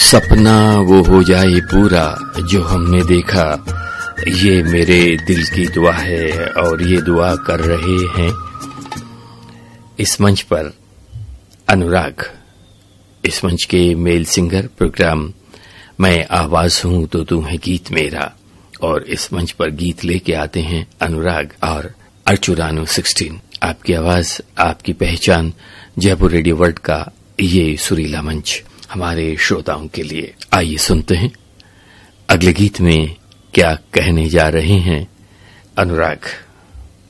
सपना वो हो जाए पूरा जो हमने देखा, ये मेरे दिल की दुआ है और ये दुआ कर रहे हैं। इस मंच पर अनुराग, इस मंच के मेल सिंगर। प्रोग्राम मैं आवाज हूं तो तू है गीत मेरा, और इस मंच पर गीत लेके आते हैं अनुराग और अर्चुरानो 16। आपकी आवाज, आपकी पहचान, जयपुर रेडियो वर्ल्ड का ये सुरीला मंच हमारे श्रोताओं के लिए। आइए सुनते हैं अगले गीत में क्या कहने जा रहे हैं अनुराग।